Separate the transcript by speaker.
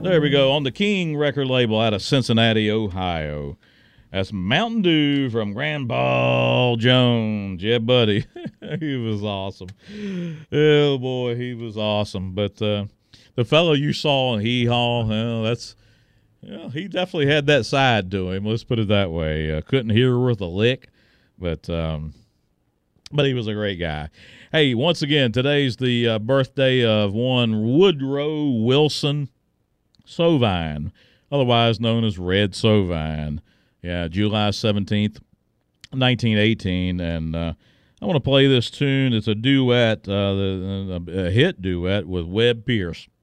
Speaker 1: There we go, on the King record label out of Cincinnati, Ohio. That's Mountain Dew from Grandpa Jones. Yeah, buddy. He was awesome. Oh, boy, he was awesome. But the fellow you saw in Hee Haw, he definitely had that side to him. Let's put it that way. Couldn't hear worth a lick, but he was a great guy. Hey, once again, today's the birthday of one Woodrow Wilson Sovine, otherwise known as Red Sovine. Yeah, July 17th, 1918, and I want to play this tune. It's a duet, a hit duet with Webb Pierce.